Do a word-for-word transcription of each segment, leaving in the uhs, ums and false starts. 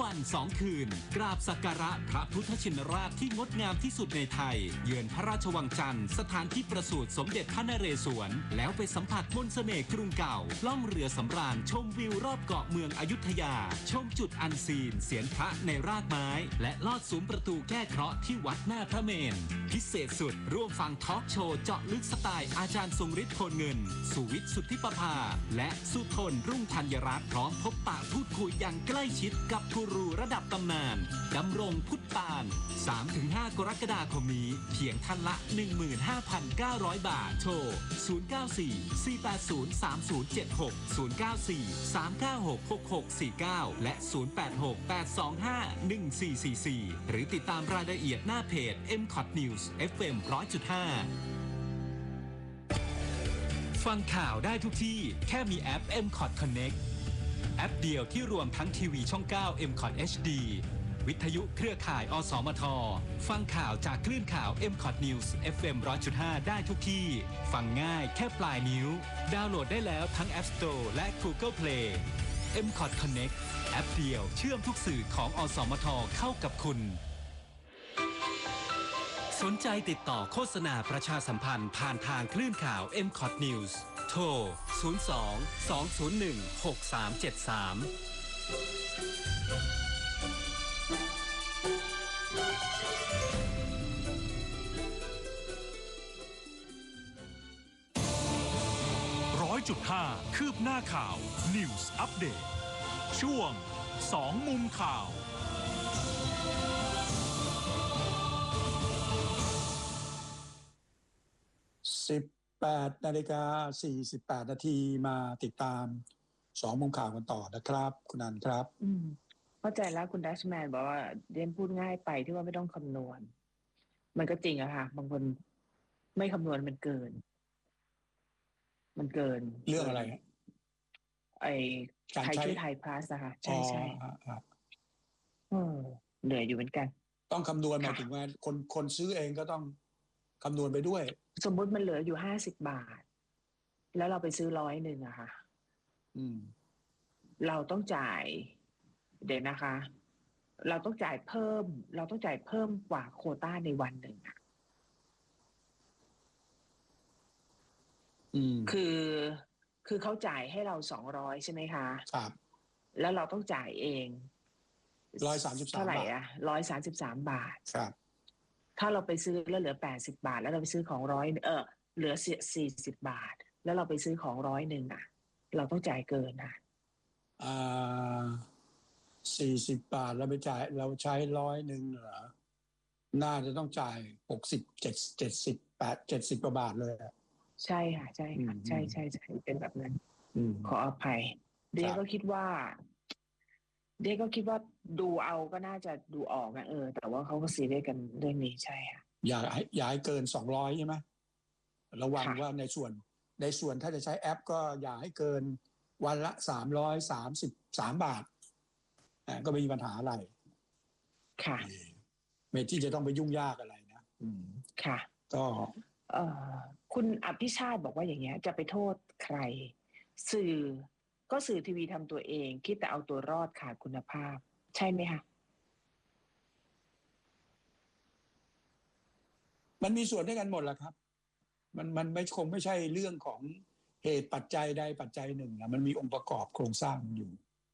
วันสองคืนกราบสักการะพระพุทธชินราชที่งดงามที่สุดในไทยเยือนพระราชวังจันทร์สถานที่ประสูติสมเด็จพระนเรศวรแล้วไปสัมผัสมนต์เสน่ห์กรุงเก่าล่องเรือสำราญชมวิวรอบเกาะเมืองอยุธยาชมจุดอันซีนเสียนพระในรากไม้และลอดซุ้มประตูแก้เคราะห์ที่วัดหน้าพระเมรุพิเศษสุดร่วมฟังทอล์กโชว์เจาะลึกสไตล์อาจารย์ทรงฤทธิ์โพลเงินสุวิทย์สุทธิประภาและสุทนรุ่งธัญรัตน์พร้อมพบปะพูดคุยอย่างใกล้ชิดกับกูรูระดับตำนานดำรงพุทธปาน สามถึงห้า กรกฎาคมนี้เพียงท่านละ หนึ่งหมื่นห้าพันเก้าร้อย บาทโทร ศูนย์ เก้า สี่ สี่ แปด ศูนย์ สาม ศูนย์ เจ็ด หก ศูนย์ เก้า สี่ สาม เก้า หก หก หก สี่ เก้า และ ศูนย์ แปด หก แปด สอง ห้า หนึ่ง สี่ สี่ สี่ หรือติดตามรายละเอียดหน้าเพจ เอ็ม คอท News เอฟ เอ็ม หนึ่งร้อยจุดห้า ฟังข่าวได้ทุกที่แค่มีแอป เอ็ม คอท Connect แอปเดียวที่รวมทั้งทีวีช่อง เก้า เอ็ม คอท เอช ดี วิทยุเครือข่าย อสมท ฟังข่าวจากคลื่นข่าว เอ็ม คอท News เอฟ เอ็ม หนึ่งร้อยจุดห้า ได้ทุกที่ ฟังง่ายแค่ปลายนิ้ว ดาวน์โหลดได้แล้วทั้ง App Store และ Google Play เอ็ม คอท Connect แอปเดียวเชื่อมทุกสื่อของอสมทเข้ากับคุณสนใจติดต่อโฆษณาประชาสัมพันธ์ผ่านทางคลื่นข่าว เอ็ม คอท News โทร ศูนย์ สอง สอง ศูนย์ หนึ่ง หก สาม เจ็ด สามร้อยจุดห้า คืบหน้าข่าว News Update ช่วงสองมุมข่าวสิบแปดนาฬิกาสี่สิบแปดนาทีมาติดตามสองมุมข่าวกันต่อนะครับคุณนันครับอืมเข้าใจแล้วคุณดัชแมนบอกว่าเรียนพูดง่ายไปที่ว่าไม่ต้องคำนวณมันก็จริงอะค่ะบางคนไม่คำนวณมันเกินมันเกินเรื่องอะไรไอ้ไทยช่วยไทยพลัสอะค่ะใช่ใช่เออเหนื่อยอยู่เหมือนกันต้องคำนวณหมายถึงว่าคนคนซื้อเองก็ต้องคำนวณไปด้วยสมมติมันเหลืออยู่ห้าสิบบาทแล้วเราไปซื้อร้อยหนึ่งอะค่ะอืมเราต้องจ่ายเดี๋ยวนะคะ เราต้องจ่ายเพิ่ม เราต้องจ่ายเพิ่มกว่าโควต้าในวันหนึ่งอะอืมคือคือเขาจ่ายให้เราสองร้อยใช่ไหมคะครับแล้วเราต้องจ่ายเองร้อยสามสิบสามเท่าไหร่อะร้อยสามสิบสามบาทครับถ้าเราไปซื้อแล้วเหลือแปดสิบบาทแล้วเราไปซื้อของร้อยเออเหลือสี่สิบบาทแล้วเราไปซื้อของร้อยหนึ่งอะเราต้องจ่ายเกินนะอ่าสี่สิบบาทเราไปจ่ายเราใช้ร้อยหนึ่งเหรอน่าจะต้องจ่ายหกสิบเจ็ดเจ็ดสิบแปดเจ็ดสิบกว่าบาทเลยใช่ค่ะใช่ค่ะใช่ใช่ใช่เป็นแบบนั้นขออภัยเดียก็คิดว่าเดียก็คิดว่าดูเอาก็น่าจะดูออกนะเออแต่ว่าเขาก็ซีเรียสกันเรื่องนี้ใช่ค่ะอย่าอย่าให้เกินสองร้อยใช่ไหมระวังว่าในส่วนในส่วนถ้าจะใช้แอปก็อย่าให้เกินวันละสามร้อยสามสิบสามบาทอ่าก็ไม่มีปัญหาอะไรค่ะไม่ที่จะต้องไปยุ่งยากอะไรนะอืมค่ะก็เอ่อคุณอภิชาติบอกว่าอย่างเงี้ยจะไปโทษใครสื่อก็สื่อทีวีทำตัวเองคิดแต่เอาตัวรอดขาดคุณภาพใช่ไหมคะมันมีส่วนด้วยกันหมดแหละครับมันมันไม่คงไม่ใช่เรื่องของเหตุปัจจัยใดปัจจัยหนึ่งนะมันมีองค์ประกอบโครงสร้างอยู่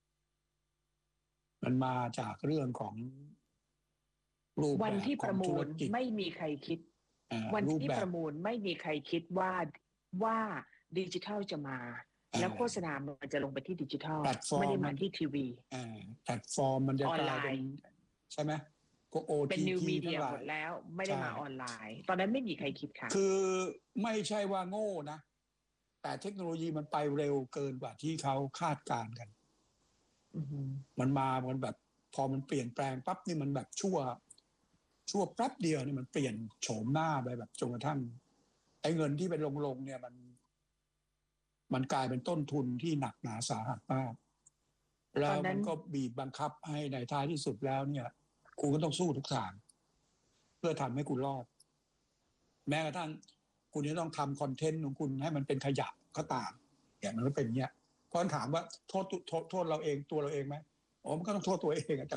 มันมาจากเรื่องของรูปแบบวันที่ประมูลไม่มีใครคิดวันที่ประมูลไม่มีใครคิดว่าว่าดิจิทัลจะมาแล้วโฆษณามันจะลงไปที่ดิจิทัลไม่ได้มาที่ทีวีแพลตฟอร์มมันจะกลายเป็นใช่ไหมก็โอทีเป็นนิวมีเดียหมดแล้วไม่ได้มาออนไลน์ตอนนั้นไม่มีใครคิดค่ะคือไม่ใช่ว่าโง่นะแต่เทคโนโลยีมันไปเร็วเกินกว่าที่เขาคาดการณ์กันมันมามันแบบพอมันเปลี่ยนแปลงปั๊บนี่มันแบบชั่วชั่วแป๊บเดียวนี่มันเปลี่ยนโฉมหน้าไปแบบจนกระทั่งไอ้เงินที่เป็นลงๆเนี่ยมันมันกลายเป็นต้นทุนที่หนักหนาสาหัสมากแล้วมันก็บีบบังคับให้ในท้ายที่สุดแล้วเนี่ยคุณก็ต้องสู้ทุกทางเพื่อทำให้คุณรอดแม้กระทั่งคุณจะต้องทำคอนเทนต์ของคุณให้มันเป็นขยะก็ตามอย่างมันก็เป็นเงี้ยเพราะถามว่าโทษโทษโทษเราเองตัวเราเองไหมอ๋อมันก็ต้องโทษตัวเองแต่